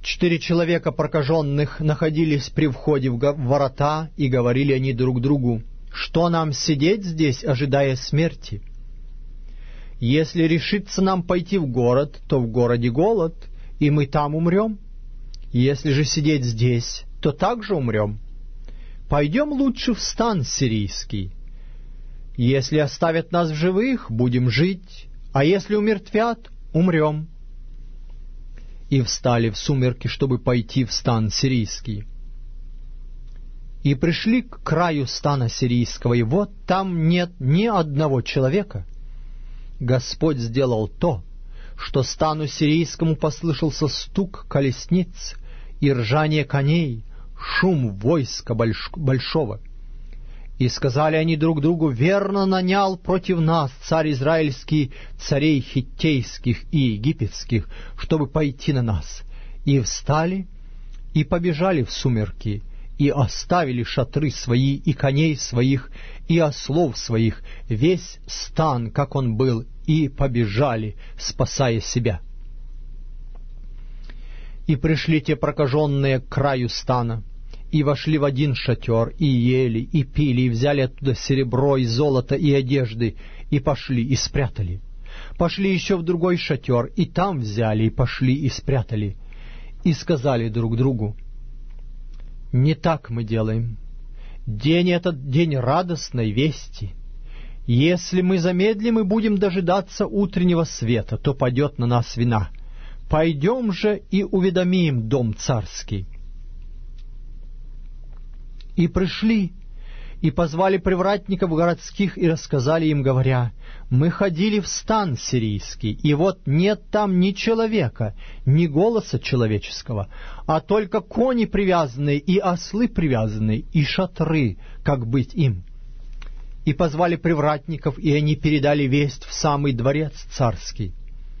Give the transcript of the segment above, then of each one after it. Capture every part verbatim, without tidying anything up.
Четыре человека прокаженных находились при входе в ворота, и говорили они друг другу: «Что нам сидеть здесь, ожидая смерти? Если решится нам пойти в город, то в городе голод, и мы там умрем. Если же сидеть здесь, то также умрем. Пойдем лучше в стан сирийский. Если оставят нас в живых, будем жить, а если умертвят, умрем». И встали в сумерки, чтобы пойти в стан сирийский. И пришли к краю стана сирийского, и вот там нет ни одного человека. Господь сделал то, что стану сирийскому послышался стук колесниц и ржание коней, шум войска больш... большого. И сказали они друг другу: «Верно нанял против нас царь израильский царей хиттейских и египетских, чтобы пойти на нас». И встали, и побежали в сумерки, и оставили шатры свои, и коней своих, и ослов своих, весь стан, как он был, и побежали, спасая себя. И пришли те прокаженные к краю стана, и вошли в один шатер, и ели, и пили, и взяли оттуда серебро, и золото, и одежды, и пошли, и спрятали. Пошли еще в другой шатер, и там взяли, и пошли, и спрятали. И сказали друг другу: «Не так мы делаем. День этот день радостной вести. Если мы замедлим и будем дожидаться утреннего света, то падет на нас вина. Пойдем же и уведомим дом царский». И пришли, и позвали привратников городских, и рассказали им, говоря: «Мы ходили в стан сирийский, и вот нет там ни человека, ни голоса человеческого, а только кони привязанные, и ослы привязанные, и шатры, как быть им». И позвали привратников, и они передали весть в самый дворец царский.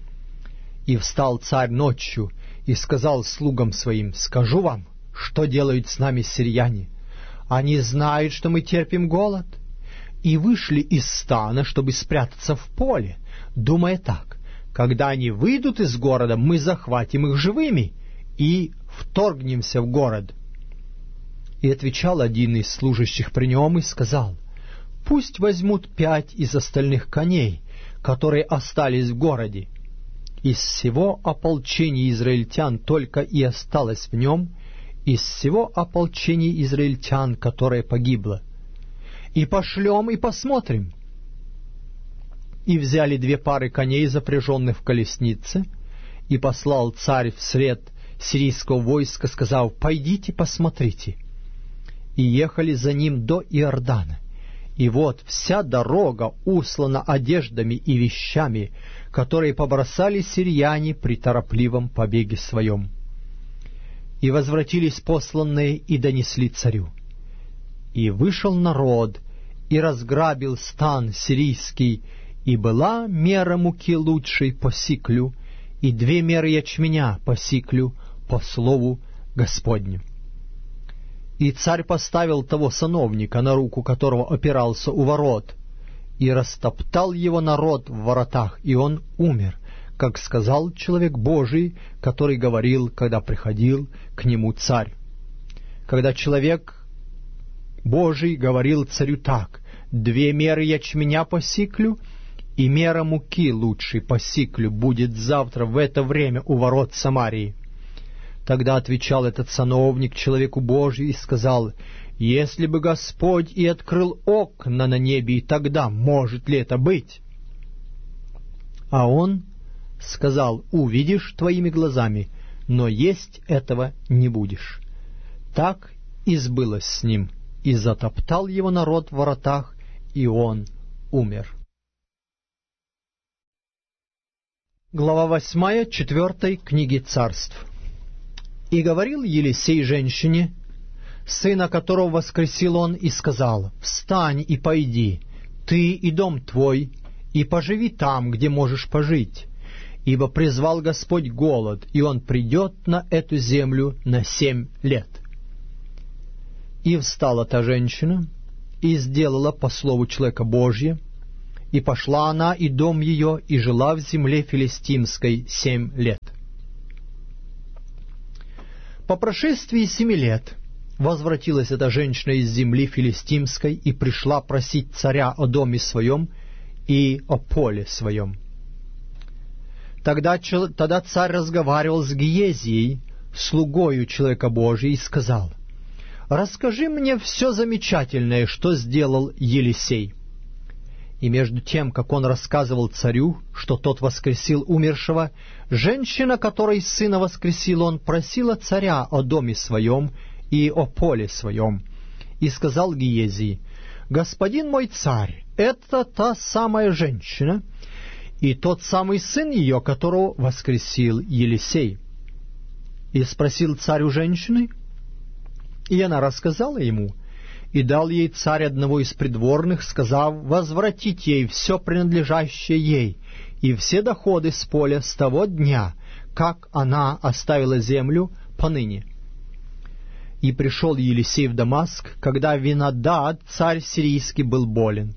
И встал царь ночью, и сказал слугам своим: «Скажу вам, что делают с нами сирияне. Они знают, что мы терпим голод, и вышли из стана, чтобы спрятаться в поле, думая так: когда они выйдут из города, мы захватим их живыми и вторгнемся в город». И отвечал один из служащих при нем и сказал: «Пусть возьмут пять из остальных коней, которые остались в городе. Из всего ополчения израильтян только и осталось в нем, из всего ополчения израильтян, которое погибло. И пошлем, и посмотрим». И взяли две пары коней, запряженных в колеснице, и послал царь вслед сирийского войска, сказав: «Пойдите, посмотрите». И ехали за ним до Иордана. И вот вся дорога услана одеждами и вещами, которые побросали сирияне при торопливом побеге своем. И возвратились посланные и донесли царю. И вышел народ, и разграбил стан сирийский, и была мера муки лучшей по сиклю, и две меры ячменя по сиклю, по слову Господню. И царь поставил того сановника, на руку которого опирался у ворот, и растоптал его народ в воротах, и он умер, как сказал человек Божий, который говорил, когда приходил к нему царь. Когда человек Божий говорил царю так: «Две меры ячменя по сиклю, и мера муки лучшей по сиклю будет завтра в это время у ворот Самарии». Тогда отвечал этот сановник человеку Божию и сказал: «Если бы Господь и открыл окна на небе, и тогда может ли это быть?» А он сказал: «Увидишь твоими глазами, но есть этого не будешь». Так и сбылось с ним, и затоптал его народ в воротах, и он умер. Глава восьмая четвертой книги Царств. «И говорил Елисей женщине, сына которого воскресил он, и сказал: «Встань и пойди, ты и дом твой, и поживи там, где можешь пожить, ибо призвал Господь голод, и он придет на эту землю на семь лет». И встала та женщина, и сделала по слову человека Божия, и пошла она и дом ее, и жила в земле филистимской семь лет. По прошествии семи лет возвратилась эта женщина из земли филистимской и пришла просить царя о доме своем и о поле своем. Тогда, тогда царь разговаривал с Гиезией, слугою человека Божия, и сказал: «Расскажи мне все замечательное, что сделал Елисей». И между тем, как он рассказывал царю, что тот воскресил умершего, женщина, которой сына воскресил он, просила царя о доме своем и о поле своем. И сказал Гиезии: «Господин мой царь, это та самая женщина и тот самый сын ее, которого воскресил Елисей». И спросил царь у женщины, и она рассказала ему. И дал ей царь одного из придворных, сказав: возвратить ей все принадлежащее ей, и все доходы с поля с того дня, как она оставила землю, поныне. И пришел Елисей в Дамаск, когда Винадад, царь сирийский, был болен.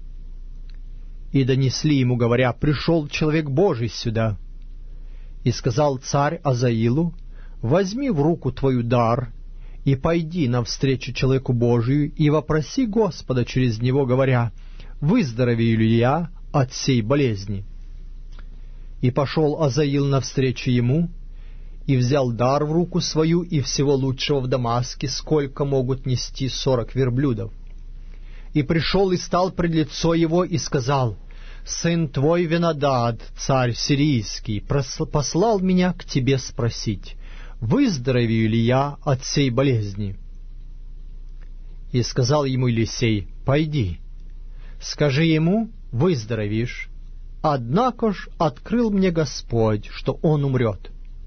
И донесли ему, говоря: пришел человек Божий сюда. И сказал царь Азаилу: возьми в руку твою дар, и пойди навстречу человеку Божию, и вопроси Господа через него, говоря: выздоровею ли я от сей болезни? И пошел Азаил навстречу ему, и взял дар в руку свою и всего лучшего в Дамаске, сколько могут нести сорок верблюдов. И пришел и стал пред лицо его, и сказал: сын твой Винадад, царь сирийский, послал меня к тебе спросить: выздоровею ли я от сей болезни? И сказал ему Елисей: пойди, скажи ему: выздоровеешь. Однако ж открыл мне Господь, что он умрет.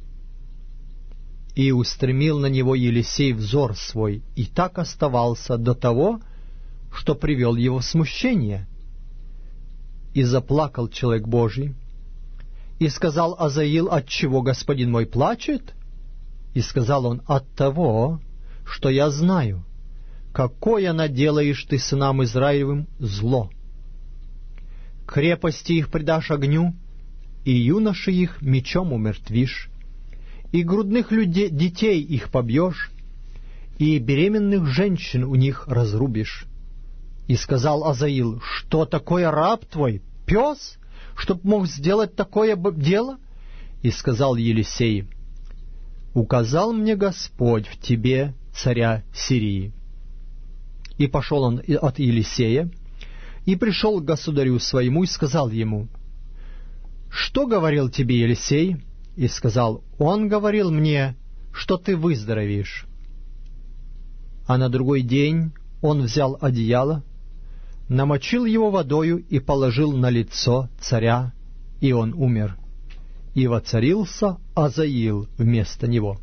И устремил на него Елисей взор свой, и так оставался до того, что привел его в смущение. И заплакал человек Божий, и сказал Азаил: отчего господин мой плачет? И сказал он: от того, что я знаю, какое наделаешь ты сынам Израилевым зло. Крепости их предашь огню, и юноши их мечом умертвишь, и грудных людей, детей их побьешь, и беременных женщин у них разрубишь. И сказал Азаил: что такое раб твой, пес, чтоб мог сделать такое дело? И сказал Елисей: указал мне Господь в тебе царя Сирии. И пошел он от Елисея, и пришел к государю своему, и сказал ему: что говорил тебе Елисей? И сказал: он говорил мне, что ты выздоровеешь. А на другой день он взял одеяло, намочил его водою и положил на лицо царя, и он умер. И воцарился Азаил вместо него.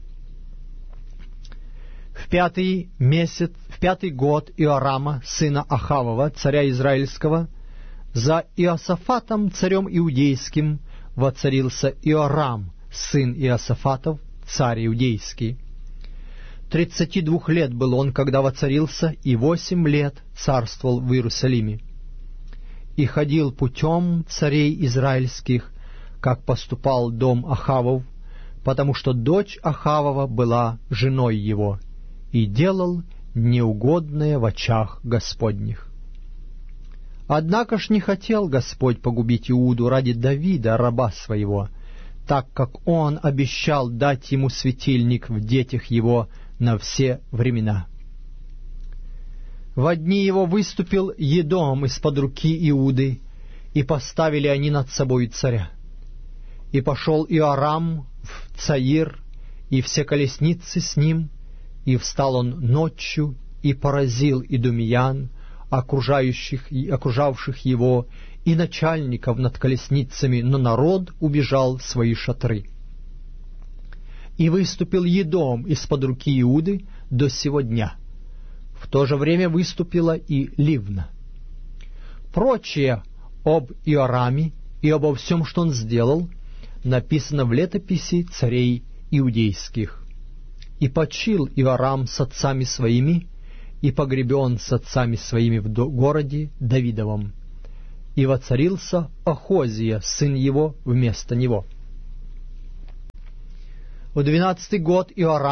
В пятый месяц, в пятый год Иорама, сына Ахавова, царя Израильского, за Иосафатом, царем Иудейским, воцарился Иорам, сын Иосафатов, царь Иудейский. Тридцати двух лет был он, когда воцарился, и восемь лет царствовал в Иерусалиме. И ходил путем царей израильских, как поступал дом Ахавов, потому что дочь Ахавова была женой его, и делал неугодное в очах Господних. Однако ж не хотел Господь погубить Иуду ради Давида, раба своего, так как он обещал дать ему светильник в детях его на все времена. Во дни его выступил Едом из-под руки Иуды, и поставили они над собой царя. И пошел Иорам в Цаир, и все колесницы с ним, и встал он ночью, и поразил идумиян, окружающих, окружавших его, и начальников над колесницами, но народ убежал в свои шатры. И выступил Едом из-под руки Иуды до сего дня. В то же время выступила и Ливна. Прочее об Иораме и обо всем, что он сделал, написано в летописи царей иудейских. И почил Иорам с отцами своими, и погребен с отцами своими в городе Давидовом. И воцарился Ахозия, сын его, вместо него. В двенадцатый год Иорама,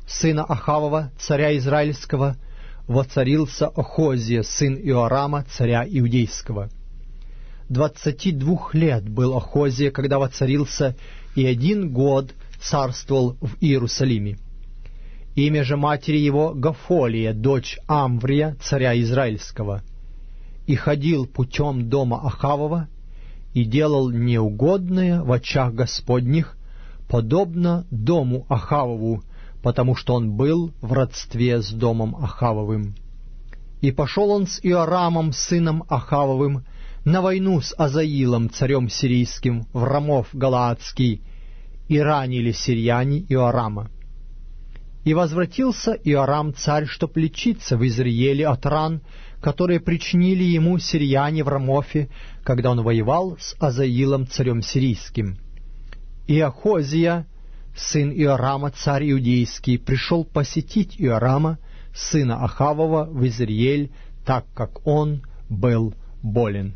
сына Ахавова, царя Израильского, воцарился Охозия, сын Иорама, царя Иудейского. Двадцати двух лет был Охозия, когда воцарился, и один год царствовал в Иерусалиме. Имя же матери его Гафолия, дочь Амврия, царя Израильского. И ходил путем дома Ахавова, и делал неугодное в очах Господних, подобно дому Ахавову, потому что он был в родстве с домом Ахавовым. И пошел он с Иорамом, сыном Ахавовым, на войну с Азаилом, царем сирийским, в Рамов Галаадский, и ранили сирияне Иорама. И возвратился Иорам царь, чтоб лечиться в Израиле от ран, которые причинили ему сирияне в Рамофе, когда он воевал с Азаилом, царем сирийским. И Охозия, сын Иорама, царь иудейский, пришел посетить Иорама, сына Ахавова, в Израиль, так как он был болен.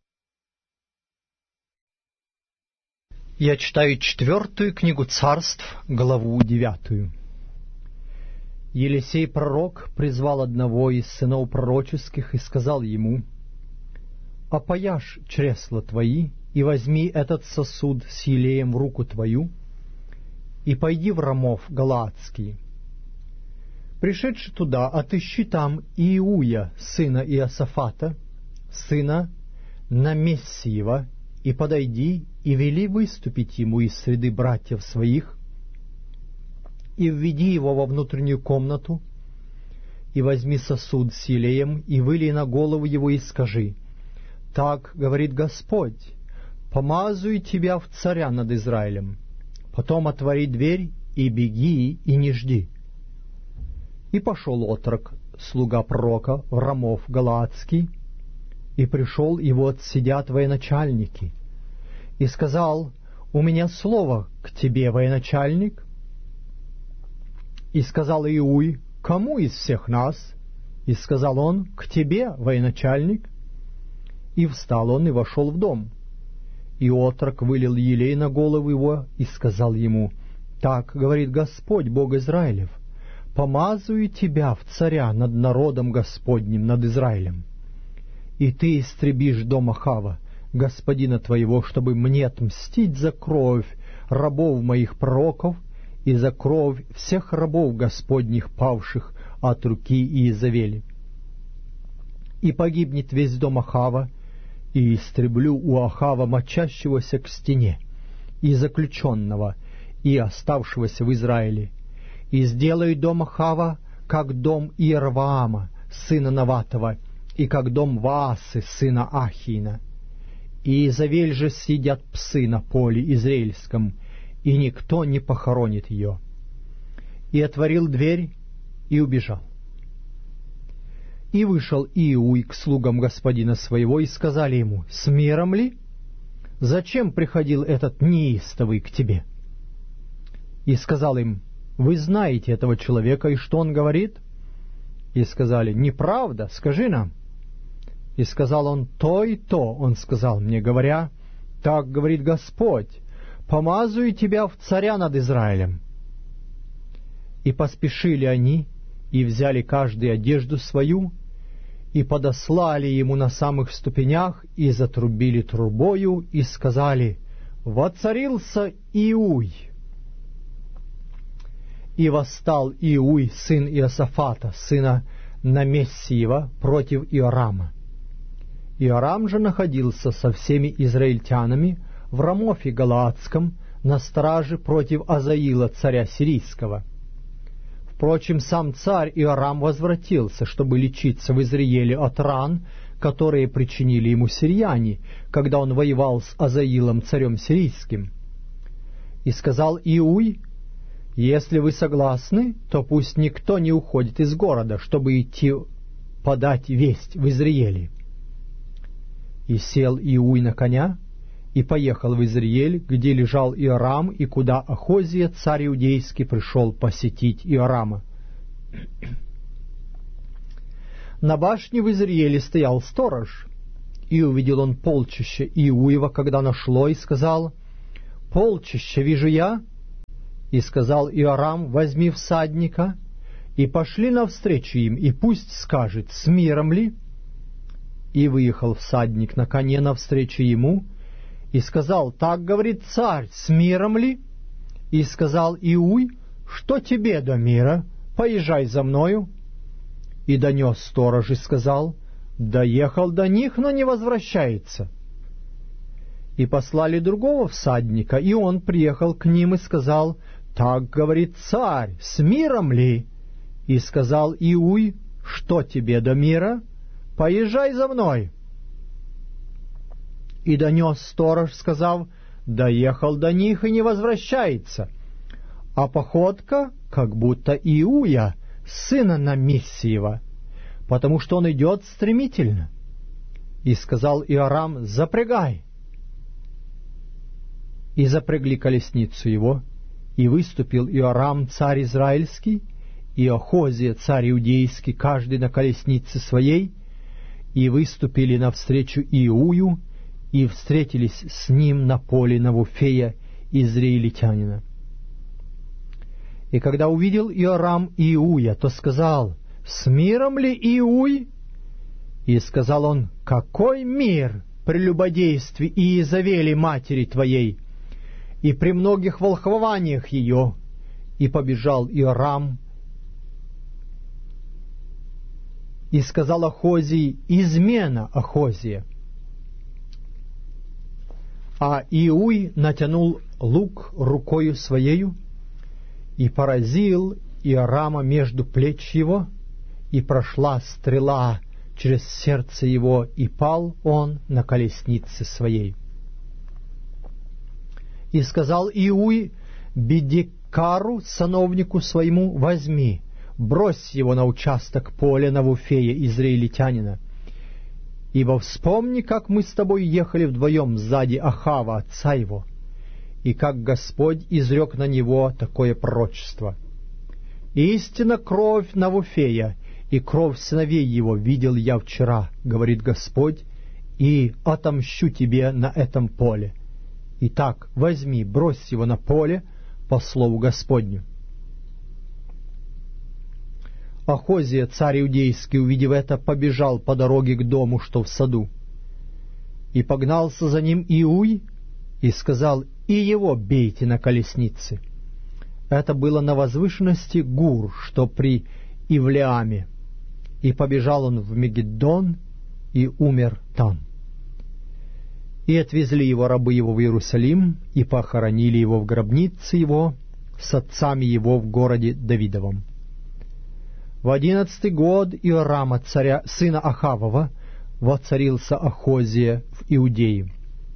Я читаю четвертую книгу Царств, главу девятую. Елисей пророк призвал одного из сынов пророческих и сказал ему: «Опояшь чресла твои, и возьми этот сосуд с елеем в руку твою, и пойди в Рамов Галаадский. Пришедши туда, отыщи там Иуя, сына Иосафата, сына Намессиева, и подойди, и вели выступить ему из среды братьев своих, и введи его во внутреннюю комнату, и возьми сосуд с елеем, и вылей на голову его, и скажи: так говорит Господь, помазую тебя в царя над Израилем. Потом отвори дверь, и беги, и не жди». И пошел отрок, слуга пророка, в Рамов Галаадский, и пришел, и вот сидят военачальники, и сказал: «У меня слово к тебе, военачальник». И сказал Иуй: «Кому из всех нас?» И сказал он: «К тебе, военачальник». И встал он и вошел в дом. И отрок вылил елей на голову его и сказал ему: «Так говорит Господь, Бог Израилев, помазую тебя в царя над народом Господним, над Израилем. И ты истребишь дом Ахава, господина твоего, чтобы мне отмстить за кровь рабов моих пророков и за кровь всех рабов Господних, павших от руки Иезавели. И погибнет весь дом Ахава, и истреблю у Ахава мочащегося к стене, и заключенного, и оставшегося в Израиле, и сделаю дом Ахава, как дом Иерваама, сына Наватова, и как дом Ваасы, сына Ахиина. И Иезавель же съедят псы на поле израильском, и никто не похоронит ее». И отворил дверь, и убежал. И вышел Иуй к слугам господина своего, и сказали ему: «С миром ли? Зачем приходил этот неистовый к тебе?» И сказал им: «Вы знаете этого человека, и что он говорит?» И сказали: «Неправда, скажи нам». И сказал он: «То и то он сказал мне, говоря: так говорит Господь, помазую тебя в царя над Израилем». И поспешили они, и взяли каждый одежду свою, и подослали ему на самых ступенях, и затрубили трубою, и сказали: «Воцарился Иуй». И восстал Иуй, сын Иосафата, сына Намессиева, против Иорама. Иорам же находился со всеми израильтянами в Рамофе Галаадском на страже против Азаила, царя сирийского. Впрочем, сам царь Иорам возвратился, чтобы лечиться в Израиле от ран, которые причинили ему сирияне, когда он воевал с Азаилом, царем сирийским. И сказал Иуй: «Если вы согласны, то пусть никто не уходит из города, чтобы идти подать весть в Израиле». И сел Иуй на коня, и поехал в Израиль, где лежал Иорам, и куда Охозия, царь иудейский, пришел посетить Иорама. На башне в Израиле стоял сторож, и увидел он полчище Иуева, когда нашло, и сказал: «Полчище вижу я». И сказал Иорам: возьми всадника, и пошли навстречу им, и пусть скажет, с миром ли? И выехал всадник на коне навстречу ему, и сказал: так говорит царь, с миром ли? И сказал Иуй: что тебе до мира? Поезжай за мною. И донес сторож и сказал: доехал до них, но не возвращается. И послали другого всадника, и он приехал к ним и сказал: так говорит царь, с миром ли? И сказал Иуй: что тебе до мира? Поезжай за мной. И донес сторож, сказав: доехал до них и не возвращается. А походка, как будто Иуя, сына Намиссиева, потому что он идет стремительно. И сказал Иорам: запрягай. И запрягли колесницу его, и выступил Иорам, царь израильский, и Ахозия, царь иудейский, каждый на колеснице своей, и выступили навстречу Иую, и встретились с ним на поле Навуфея, израильтянина. И когда увидел Иорам Иуя, то сказал: с миром ли, Иуй? И сказал он: какой мир при любодействе Иезавели матери твоей, и при многих волхвованиях ее? И побежал Иорам, и сказал Ахозии: измена Ахозия. А Иуй натянул лук рукою своею, и поразил Иорама между плеч его, и прошла стрела через сердце его, и пал он на колеснице своей. И сказал Иуй Бедекару, сановнику своему: возьми, брось его на участок поля Навуфея, израильтянина. Ибо вспомни, как мы с тобой ехали вдвоем сзади Ахава, отца его, и как Господь изрек на него такое пророчество. Истинно кровь Навуфея и кровь сыновей его видел я вчера, говорит Господь, и отомщу тебе на этом поле. Итак, возьми, брось его на поле по слову Господню. Ахозия, царь иудейский, увидев это, побежал по дороге к дому, что в саду. И погнался за ним Иуй, и сказал: и его бейте на колеснице. Это было на возвышенности Гур, что при Ивлеаме. И побежал он в Мегиддон, и умер там. И отвезли его рабы его в Иерусалим, и похоронили его в гробнице его с отцами его в городе Давидовом. В одиннадцатый год Иорама, царя, сына Ахавова, воцарился Ахозия в Иудее.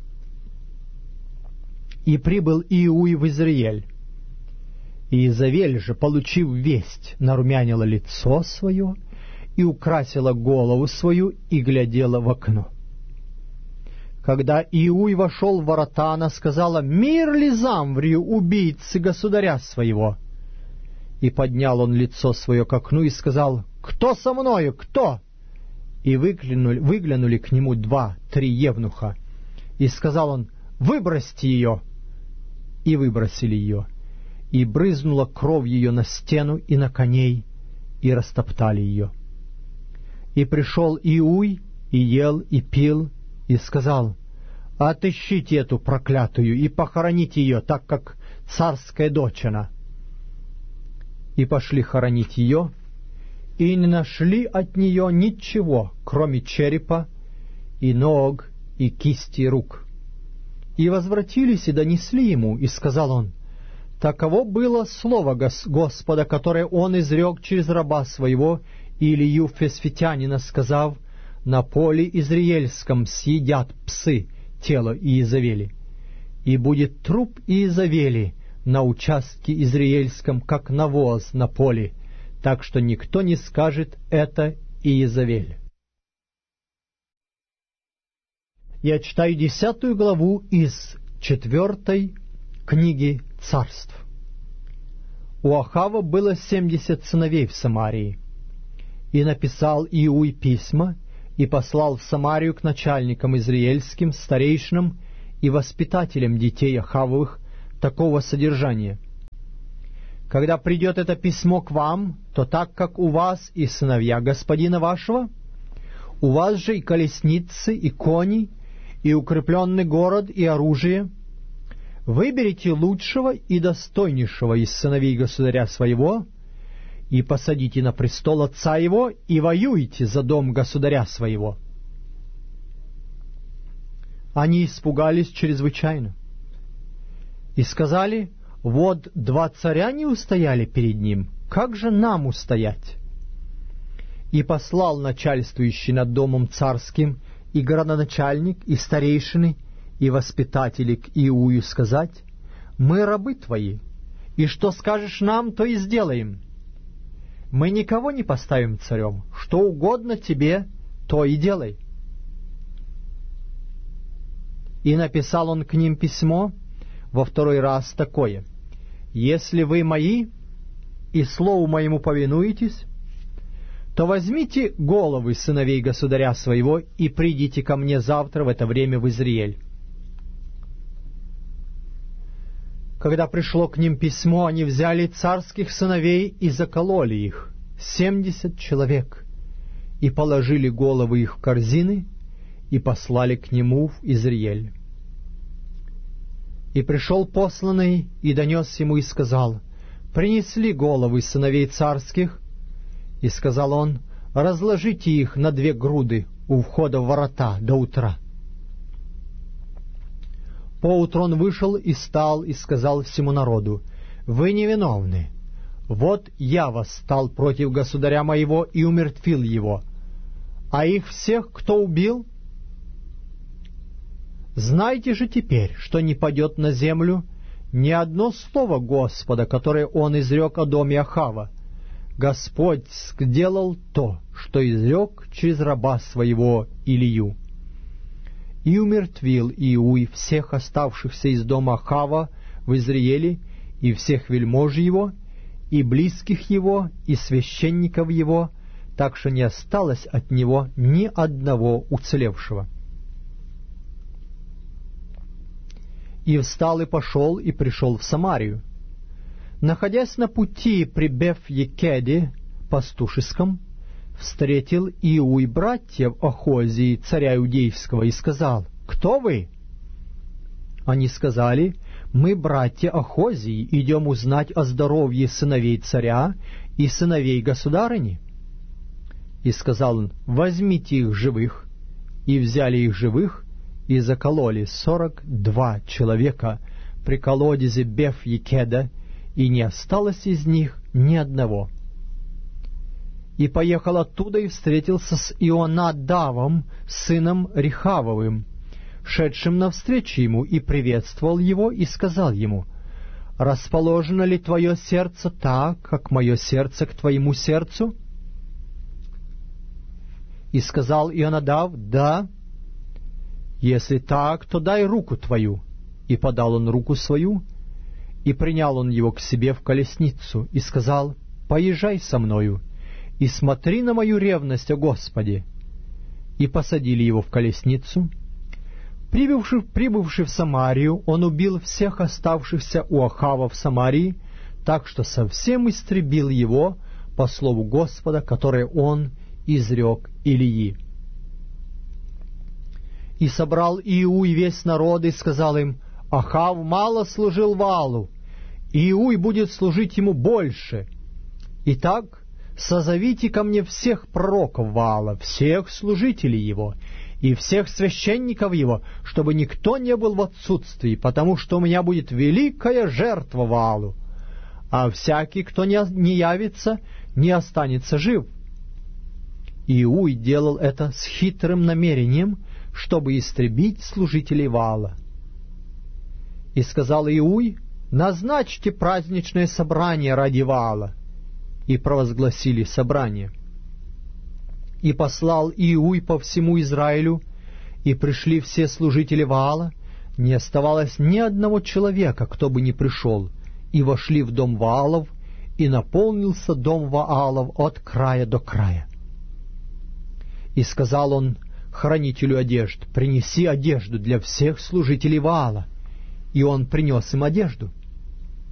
И прибыл Иуй в Израиль. И Иезавель же, получив весть, нарумянила лицо свое и украсила голову свою и глядела в окно. Когда Иуй вошел в ворота, она сказала: «Мир ли Замврию, убийцы государя своего?» И поднял он лицо свое к окну и сказал: «Кто со мною? Кто?» И выглянули, выглянули к нему два-три евнуха. И сказал он: «Выбросьте ее!» И выбросили ее. И брызнула кровь ее на стену и на коней, и растоптали ее. И пришел Иуй, и ел, и пил, и сказал: «Отыщите эту проклятую и похороните ее, так как царская дочь она». И пошли хоронить ее, и не нашли от нее ничего, кроме черепа, и ног, и кисти рук. И возвратились и донесли ему, и сказал он: «Таково было слово Господа, которое он изрек через раба своего Илию Фесфитянина, сказав: на поле Израильском съедят псы тело Иезавели, и будет труп Иезавели на участке Израильском, как навоз на поле, так что никто не скажет: это Иезавель». Я читаю десятую главу из четвертой книги Царств. У Ахава было семьдесят сыновей в Самарии. И написал Иуй письма, и послал в Самарию к начальникам израильским, старейшинам и воспитателям детей Ахавовых такого содержания: Когда придет это письмо к вам, то так как у вас и сыновья господина вашего, у вас же и колесницы, и кони, и укрепленный город, и оружие, выберите лучшего и достойнейшего из сыновей государя своего, и посадите на престол отца его, и воюйте за дом государя своего». Они испугались чрезвычайно и сказали: «Вот два царя не устояли перед ним, как же нам устоять?» И послал начальствующий над домом царским и городоначальник, и старейшины, и воспитатели к Иую сказать: «Мы рабы твои, и что скажешь нам, то и сделаем. Мы никого не поставим царем, что угодно тебе, то и делай». И написал он к ним письмо во второй раз такое: «Если вы мои и слову моему повинуетесь, то возьмите головы сыновей государя своего и придите ко мне завтра в это время в Изриэль». Когда пришло к ним письмо, они взяли царских сыновей и закололи их, семьдесят человек, и положили головы их в корзины, и послали к нему в Изриэль. И пришел посланный, и донес ему, и сказал: «Принесли головы сыновей царских». И сказал он: «Разложите их на две груды у входа в ворота до утра». Поутру он вышел и стал, и сказал всему народу: «Вы невиновны. Вот я восстал против государя моего и умертвил его. А их всех кто убил? Знайте же теперь, что не падет на землю ни одно слово Господа, которое он изрек о доме Ахава. Господь сделал то, что изрек через раба своего Илию». И умертвил Иуй всех оставшихся из дома Ахава в Изриэле, и всех вельмож его, и близких его, и священников его, так что не осталось от него ни одного уцелевшего. И встал и пошел, и пришел в Самарию. Находясь на пути при Беф-Екеде пастушеском, встретил Иуй братьев Ахозии, царя Иудейского, и сказал: «Кто вы?» Они сказали: «Мы, братья Ахозии, идем узнать о здоровье сыновей царя и сыновей государыни». И сказал он: «Возьмите их живых». И взяли их живых, и закололи сорок два человека при колодезе Беф-Екеда, и не осталось из них ни одного. И поехал оттуда и встретился с Ионадавом, сыном Рехавовым, шедшим навстречу ему, и приветствовал его, и сказал ему: «Расположено ли твое сердце так, как мое сердце к твоему сердцу?» И сказал Ионадав: «Да». «Если так, то дай руку твою». И подал он руку свою, и принял он его к себе в колесницу, и сказал: «Поезжай со мною, и смотри на мою ревность, о Господи». И посадили его в колесницу. Прибывший, прибывший в Самарию, он убил всех оставшихся у Ахава в Самарии, так что совсем истребил его по слову Господа, которое он изрек Илии. И собрал Иуй весь народ, и сказал им: «Ахав мало служил Ваалу, Иуй будет служить ему больше. Итак, созовите ко мне всех пророков Ваала, всех служителей его и всех священников его, чтобы никто не был в отсутствии, потому что у меня будет великая жертва Ваалу, а всякий, кто не, не явится, не останется жив». Иуй делал это с хитрым намерением, чтобы истребить служителей Ваала. И сказал Иуй: «Назначьте праздничное собрание ради Ваала». И провозгласили собрание. И послал Иуй по всему Израилю, и пришли все служители Ваала, не оставалось ни одного человека, кто бы не пришел, и вошли в дом Ваалов, и наполнился дом Ваалов от края до края. И сказал он хранителю одежд: «Принеси одежду для всех служителей Ваала». И он принес им одежду.